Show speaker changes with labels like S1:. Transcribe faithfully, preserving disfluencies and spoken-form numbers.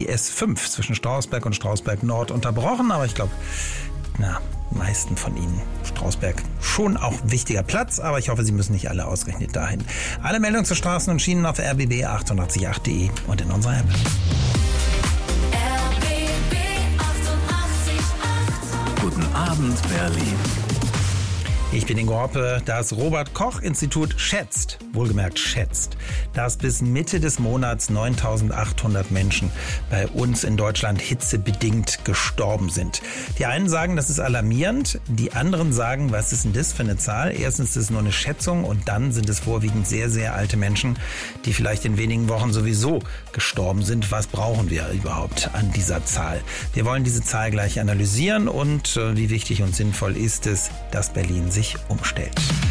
S1: die S fünf zwischen Strausberg und Strausberg Nord unterbrochen, aber ich glaube, na, meisten von Ihnen Strausberg schon auch wichtiger Platz, aber ich hoffe, Sie müssen nicht alle ausgerechnet dahin. Alle Meldungen zu Straßen und Schienen auf r b b achtundachtzig punkt acht punkt d e und in unserer App.
S2: R B B achtundachtzig Komma acht.
S3: Guten Abend, Berlin.
S1: Ich bin Ingo Hoppe. Das Robert-Koch-Institut schätzt, wohlgemerkt schätzt, dass bis Mitte des Monats neuntausendachthundert Menschen bei uns in Deutschland hitzebedingt gestorben sind. Die einen sagen, das ist alarmierend, die anderen sagen, was ist denn das für eine Zahl? Erstens ist es nur eine Schätzung und dann sind es vorwiegend sehr, sehr alte Menschen, die vielleicht in wenigen Wochen sowieso gestorben sind. Was brauchen wir überhaupt an dieser Zahl? Wir wollen diese Zahl gleich analysieren und äh, wie wichtig und sinnvoll ist es, dass Berlin sich umstellt.